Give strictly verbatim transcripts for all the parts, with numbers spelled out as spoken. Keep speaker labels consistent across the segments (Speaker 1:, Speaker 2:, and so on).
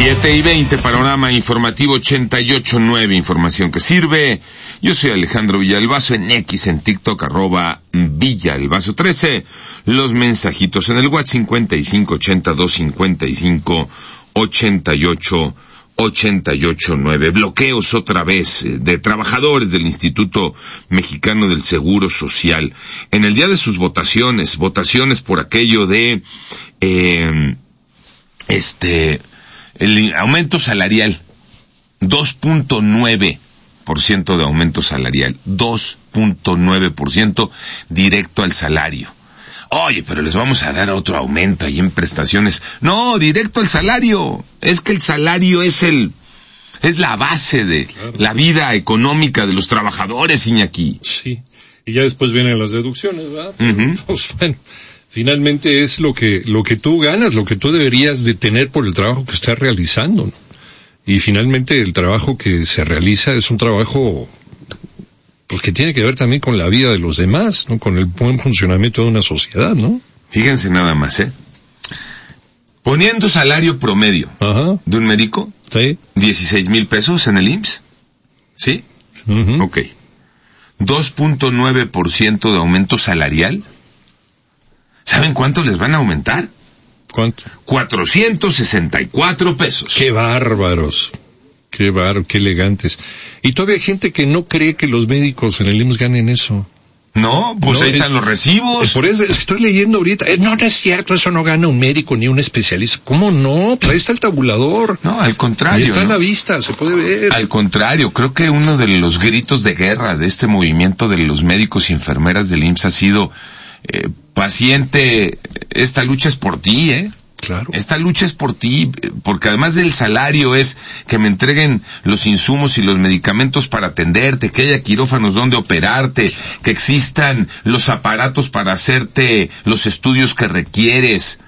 Speaker 1: siete y veinte, panorama informativo ochenta y ocho punto nueve, información que sirve. Yo soy Alejandro Villalbazo, en X, en TikTok, arroba Villalbazo trece. Los mensajitos en el WhatsApp cincuenta y cinco ochenta dos cincuenta y cinco ochenta y ocho ochenta y ocho nueve. Bloqueos otra vez de trabajadores del Instituto Mexicano del Seguro Social. En el día de sus votaciones, votaciones por aquello de, eh, este, el aumento salarial. dos punto nueve por ciento de aumento salarial. dos punto nueve por ciento directo al salario. Oye, pero les vamos a dar otro aumento ahí en prestaciones. No, directo al salario. Es que el salario es el, es la base de claro. la vida económica de los trabajadores, Iñaki.
Speaker 2: Sí. Y ya después vienen las deducciones, ¿verdad?
Speaker 1: Uh-huh.
Speaker 2: Pues bueno, finalmente es lo que, lo que tú ganas, lo que tú deberías de tener por el trabajo que estás realizando, ¿no? Y finalmente el trabajo que se realiza es un trabajo pues que tiene que ver también con la vida de los demás, ¿no? Con el buen funcionamiento de una sociedad, ¿no?
Speaker 1: Fíjense nada más, ¿eh? Poniendo salario promedio
Speaker 2: Ajá.
Speaker 1: de un médico,
Speaker 2: sí,
Speaker 1: dieciséis mil pesos en el I M S S, ¿sí?
Speaker 2: Uh-huh.
Speaker 1: Ok. dos punto nueve por ciento de aumento salarial. ¿Saben cuánto les van a aumentar?
Speaker 2: ¿Cuánto?
Speaker 1: cuatrocientos sesenta y cuatro pesos.
Speaker 2: ¡Qué bárbaros! Qué bárbaro, qué elegantes. Y todavía hay gente que no cree que los médicos en el I M S S ganen eso.
Speaker 1: No, pues
Speaker 2: no,
Speaker 1: ahí están
Speaker 2: es,
Speaker 1: los recibos.
Speaker 2: Por eso estoy leyendo ahorita. Eh, no, no es cierto, eso no gana un médico ni un especialista. ¿Cómo no? Pues ahí está el tabulador.
Speaker 1: No, al contrario.
Speaker 2: Ahí está
Speaker 1: ¿no?
Speaker 2: en la vista, se puede ver.
Speaker 1: Al contrario, creo que uno de los gritos de guerra de este movimiento de los médicos y enfermeras del I M S S ha sido, eh, paciente, esta lucha es por ti, ¿eh?
Speaker 2: Claro.
Speaker 1: Esta lucha es por ti, porque además del salario es que me entreguen los insumos y los medicamentos para atenderte, que haya quirófanos donde operarte, que existan los aparatos para hacerte los estudios que requieres.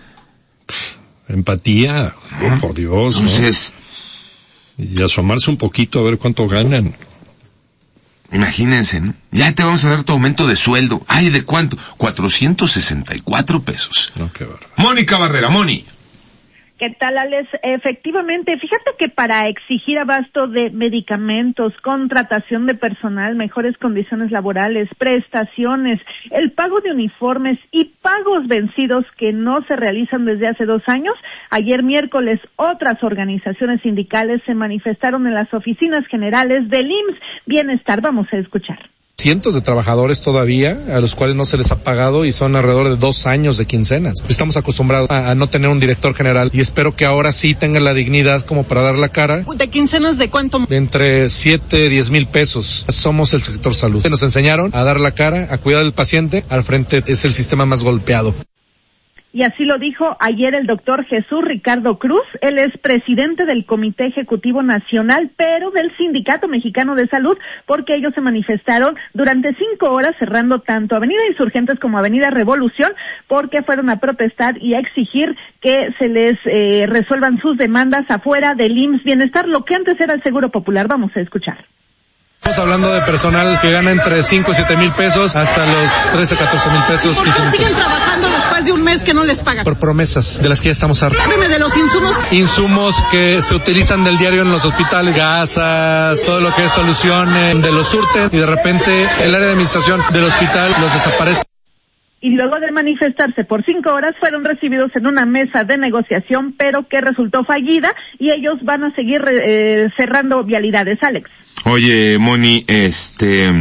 Speaker 2: Empatía, oh, por Dios.
Speaker 1: Entonces,
Speaker 2: ¿no? Y asomarse un poquito a ver cuánto ganan.
Speaker 1: Imagínense, ¿no? Ya te vamos a dar tu aumento de sueldo. Ay, ¿de cuánto? cuatrocientos sesenta y cuatro pesos.
Speaker 2: No, qué bárbaro.
Speaker 1: Mónica Barrera, Moni.
Speaker 3: ¿Qué tal, Alex? Efectivamente, fíjate que para exigir abasto de medicamentos, contratación de personal, mejores condiciones laborales, prestaciones, el pago de uniformes y pagos vencidos que no se realizan desde hace dos años, ayer miércoles otras organizaciones sindicales se manifestaron en las oficinas generales del I M S S Bienestar. Vamos a escuchar.
Speaker 4: Cientos de trabajadores todavía a los cuales no se les ha pagado y son alrededor de dos años de quincenas. Estamos acostumbrados a, a no tener un director general y espero que ahora sí tenga la dignidad como para dar la cara.
Speaker 5: ¿De quincenas de cuánto?
Speaker 4: Entre siete, diez mil pesos. Somos el sector salud. Nos enseñaron a dar la cara, a cuidar del paciente. Al frente es el sistema más golpeado.
Speaker 3: Y así lo dijo ayer el doctor Jesús Ricardo Cruz. Él es presidente del Comité Ejecutivo Nacional, pero del Sindicato Mexicano de Salud, porque ellos se manifestaron durante cinco horas cerrando tanto Avenida Insurgentes como Avenida Revolución, porque fueron a protestar y a exigir que se les eh, resuelvan sus demandas afuera del I M S S Bienestar, lo que antes era el Seguro Popular. Vamos a escuchar.
Speaker 4: Estamos hablando de personal que gana entre cinco y siete mil pesos hasta los trece, catorce mil pesos.
Speaker 5: ¿Por qué siguen trabajando después de un mes que no les pagan?
Speaker 4: Por promesas de las que ya estamos hartos.
Speaker 5: Hábleme de los insumos.
Speaker 4: Insumos que se utilizan del diario en los hospitales, gasas, todo lo que es solución de los surten y de repente el área de administración del hospital los desaparece.
Speaker 3: Y luego de manifestarse por cinco horas fueron recibidos en una mesa de negociación, pero que resultó fallida y ellos van a seguir eh, cerrando vialidades. Alex.
Speaker 1: Oye, Moni, este,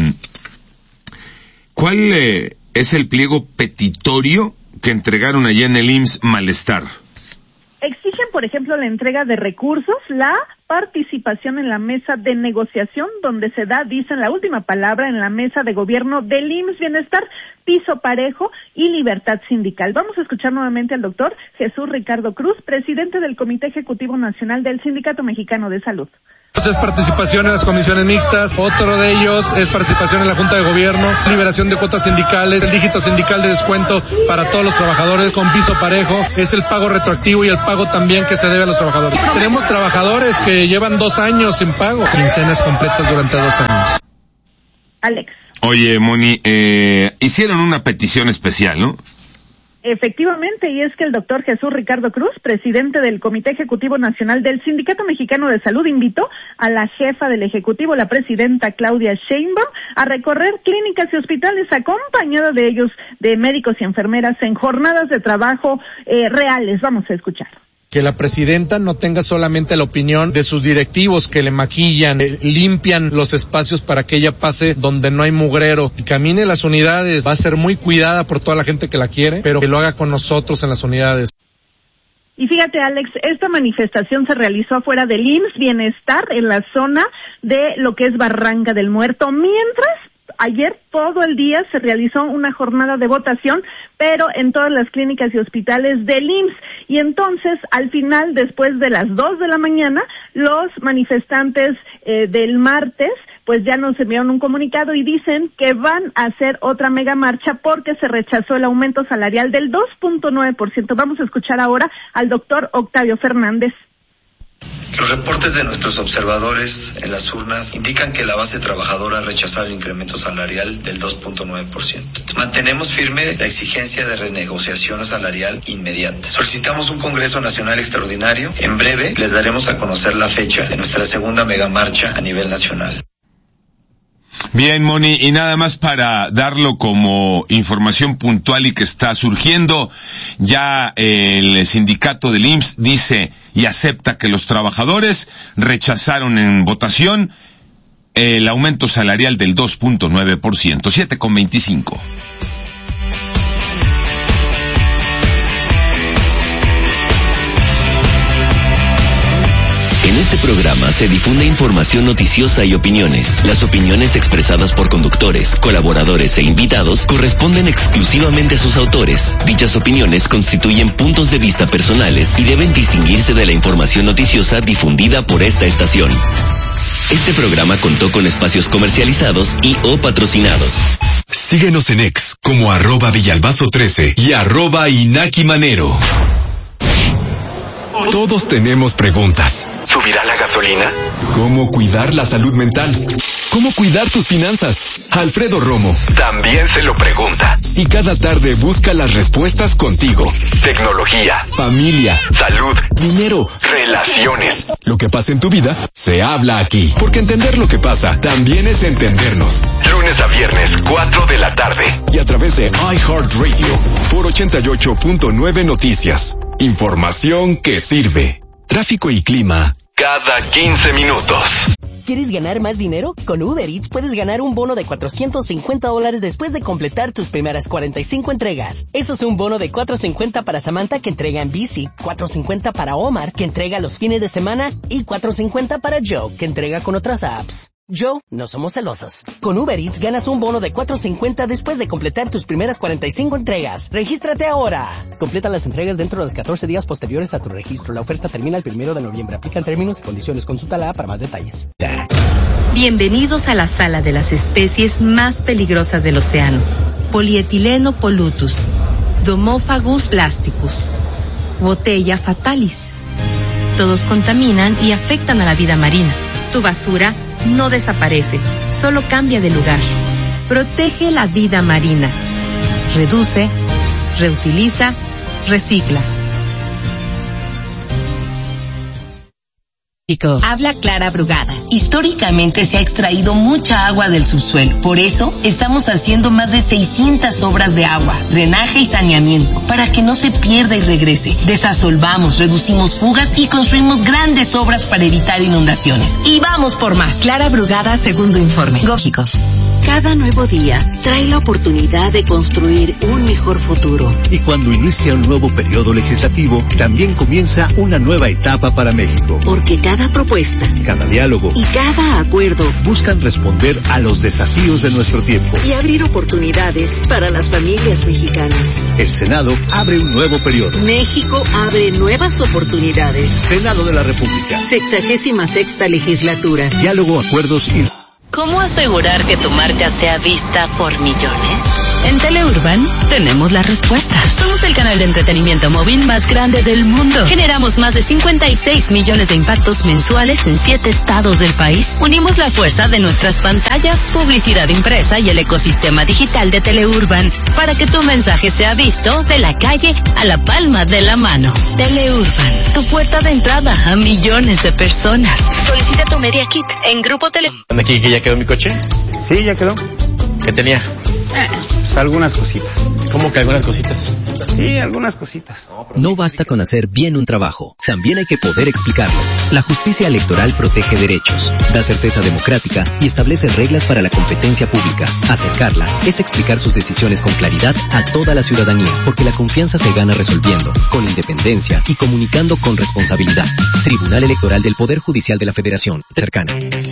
Speaker 1: ¿cuál eh, es el pliego petitorio que entregaron allá en el I M S S Malestar?
Speaker 3: Exigen, por ejemplo, la entrega de recursos, la participación en la mesa de negociación, donde se da, dicen, la última palabra en la mesa de gobierno del I M S S Bienestar, piso parejo y libertad sindical. Vamos a escuchar nuevamente al doctor Jesús Ricardo Cruz, presidente del Comité Ejecutivo Nacional del Sindicato Mexicano de Salud.
Speaker 4: Es participación en las comisiones mixtas, otro de ellos es participación en la Junta de Gobierno, liberación de cuotas sindicales, el dígito sindical de descuento para todos los trabajadores con piso parejo, es el pago retroactivo y el pago también que se debe a los trabajadores. Tenemos trabajadores que llevan dos años sin pago, quincenas completas durante dos años.
Speaker 3: Alex.
Speaker 1: Oye, Moni, eh, hicieron una petición especial, ¿no?
Speaker 3: Efectivamente, y es que el doctor Jesús Ricardo Cruz, presidente del Comité Ejecutivo Nacional del Sindicato Mexicano de Salud, invitó a la jefa del Ejecutivo, la presidenta Claudia Sheinbaum, a recorrer clínicas y hospitales acompañada de ellos, de médicos y enfermeras, en jornadas de trabajo eh, reales. Vamos a escuchar.
Speaker 4: Que la presidenta no tenga solamente la opinión de sus directivos que le maquillan, eh, limpian los espacios para que ella pase donde no hay mugrero y camine las unidades. Va a ser muy cuidada por toda la gente que la quiere, pero que lo haga con nosotros en las unidades.
Speaker 3: Y fíjate, Alex, esta manifestación se realizó afuera del I M S S Bienestar, en la zona de lo que es Barranca del Muerto, mientras ayer todo el día se realizó una jornada de votación, pero en todas las clínicas y hospitales del I M S S. Y entonces, al final, después de las dos de la mañana, los manifestantes eh, del martes, pues ya nos enviaron un comunicado y dicen que van a hacer otra mega marcha porque se rechazó el aumento salarial del dos punto nueve por ciento. Vamos a escuchar ahora al doctor Octavio Fernández.
Speaker 6: Los reportes de nuestros observadores en las urnas indican que la base trabajadora ha rechazado el incremento salarial del dos punto nueve por ciento. Mantenemos firme la exigencia de renegociación salarial inmediata. Solicitamos un Congreso Nacional Extraordinario. En breve les daremos a conocer la fecha de nuestra segunda megamarcha a nivel nacional.
Speaker 1: Bien, Moni, y nada más para darlo como información puntual y que está surgiendo, ya el sindicato del I M S S dice y acepta que los trabajadores rechazaron en votación el aumento salarial del dos punto nueve por ciento, siete con veinticinco.
Speaker 7: En este programa se difunde información noticiosa y opiniones. Las opiniones expresadas por conductores, colaboradores e invitados corresponden exclusivamente a sus autores. Dichas opiniones constituyen puntos de vista personales y deben distinguirse de la información noticiosa difundida por esta estación. Este programa contó con espacios comercializados y o patrocinados.
Speaker 8: Síguenos en X como arroba Villalbazo trece y arroba Inaki Manero. Todos tenemos preguntas.
Speaker 9: ¿Subirá la gasolina?
Speaker 8: ¿Cómo cuidar la salud mental? ¿Cómo cuidar tus finanzas? Alfredo Romo
Speaker 9: también se lo pregunta.
Speaker 8: Y cada tarde busca las respuestas contigo.
Speaker 9: Tecnología,
Speaker 8: familia,
Speaker 9: salud,
Speaker 8: dinero,
Speaker 9: relaciones.
Speaker 8: Lo que pasa en tu vida se habla aquí. Porque entender lo que pasa también es entendernos.
Speaker 9: Lunes a viernes, cuatro de la tarde.
Speaker 8: Y a través de iHeartRadio por ochenta y ocho punto nueve Noticias. Información que sirve. Tráfico y clima
Speaker 9: cada quince minutos.
Speaker 10: ¿Quieres ganar más dinero? Con Uber Eats puedes ganar un bono de cuatrocientos cincuenta dólares después de completar tus primeras cuarenta y cinco entregas. Eso es un bono de cuatrocientos cincuenta para Samantha, que entrega en bici, cuatrocientos cincuenta para Omar, que entrega los fines de semana, y cuatrocientos cincuenta para Joe, que entrega con otras apps. Joe, no somos celosos. Con Uber Eats ganas un bono de cuatrocientos cincuenta después de completar tus primeras cuarenta y cinco entregas. ¡Regístrate ahora! Completa las entregas dentro de los catorce días posteriores a tu registro. La oferta termina el primero de noviembre. Aplican términos y condiciones. Consúltala para más detalles.
Speaker 11: Bienvenidos a la sala de las especies más peligrosas del océano. Polietileno pollutus, Domophagus plasticus, Botella fatalis. Todos contaminan y afectan a la vida marina. Tu basura no desaparece, solo cambia de lugar. Protege la vida marina. Reduce, reutiliza, recicla.
Speaker 12: Habla Clara Brugada. Históricamente se ha extraído mucha agua del subsuelo. Por eso estamos haciendo más de seiscientas obras de agua, drenaje y saneamiento, para que no se pierda y regrese. Desasolvamos, reducimos fugas y construimos grandes obras para evitar inundaciones. Y vamos por más.
Speaker 11: Clara Brugada, segundo informe. Gógico.
Speaker 13: Cada nuevo día trae la oportunidad de construir un mejor futuro.
Speaker 14: Y cuando inicia un nuevo periodo legislativo, también comienza una nueva etapa para México.
Speaker 13: Porque cada propuesta,
Speaker 14: cada diálogo
Speaker 13: y cada acuerdo
Speaker 14: buscan responder a los desafíos de nuestro tiempo
Speaker 13: y abrir oportunidades para las familias mexicanas.
Speaker 14: El Senado abre un nuevo periodo.
Speaker 13: México abre nuevas oportunidades.
Speaker 14: Senado de la República.
Speaker 13: Sexagésima sexta legislatura.
Speaker 14: Diálogo, acuerdos y...
Speaker 15: ¿Cómo asegurar que tu marca sea vista por millones? En Teleurban tenemos la respuesta. Somos el canal de entretenimiento móvil más grande del mundo. Generamos más de cincuenta y seis millones de impactos mensuales en siete estados del país. Unimos la fuerza de nuestras pantallas, publicidad impresa y el ecosistema digital de Teleurban para que tu mensaje sea visto de la calle a la palma de la mano. Teleurban, tu puerta de entrada a millones de personas. Solicita tu Media Kit en Grupo Tele.
Speaker 16: ¿Aquí que ya quedó mi coche?
Speaker 17: Sí, ya quedó.
Speaker 16: ¿Qué tenía?
Speaker 17: Eh, pues algunas cositas.
Speaker 16: ¿Cómo que algunas cositas?
Speaker 17: Sí, algunas cositas.
Speaker 18: No basta con hacer bien un trabajo, también hay que poder explicarlo. La justicia electoral protege derechos, da certeza democrática y establece reglas para la competencia pública. Acercarla es explicar sus decisiones con claridad a toda la ciudadanía, porque la confianza se gana resolviendo, con independencia y comunicando con responsabilidad. Tribunal Electoral del Poder Judicial de la Federación, cercano.